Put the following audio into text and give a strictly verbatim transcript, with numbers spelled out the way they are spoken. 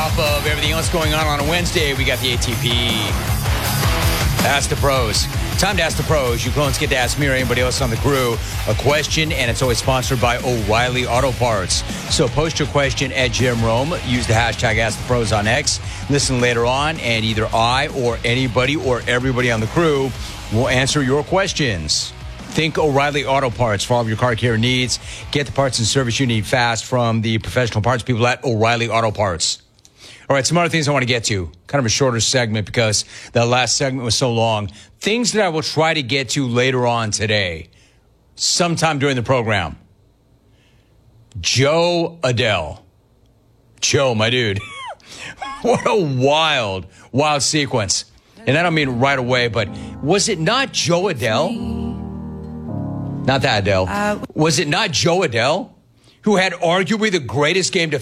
top of everything else going on on a Wednesday, we got the A T P. Ask the Pros. Time to Ask the Pros. You clones get to ask me or anybody else on the crew a question, and it's always sponsored by O'Reilly Auto Parts. So post your question at Jim Rome. Use the hashtag Ask the Pros on X. Listen later on, and either I or anybody or everybody on the crew will answer your questions. Think O'Reilly Auto Parts for all of your car care needs. Get the parts and service you need fast from the professional parts people at O'Reilly Auto Parts. All right, some other things I want to get to. Kind of a shorter segment because the last segment was so long. Things that I will try to get to later on today, sometime during the program. Joe Adele. Joe, my dude. What a wild, wild sequence. And I don't mean right away, but was it not Joe Adele? Not that Adele. Uh, Was it not Joe Adele, who had arguably the greatest game to